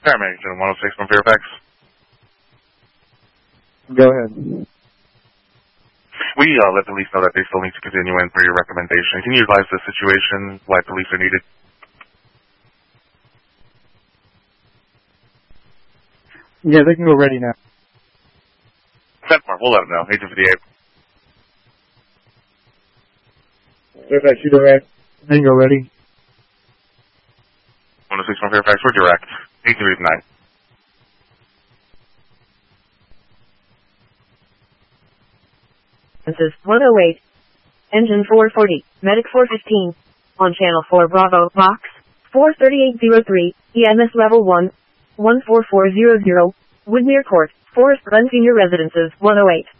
Paramedic 106 from Fairfax. Go ahead. We let police know that they still need to continue in for your recommendation. Can you advise the situation, why police are needed? Yeah, they can go ready now. Setmar, we'll let them know. 1858. Fairfax, you direct. They can go ready. 106 from Fairfax, we're direct. 1859. This is 108. Engine 440, Medic 415. On Channel 4 Bravo, Box 43803, EMS Level 1, 14400, Woodmere Court, Forest Run Senior Residences, 108.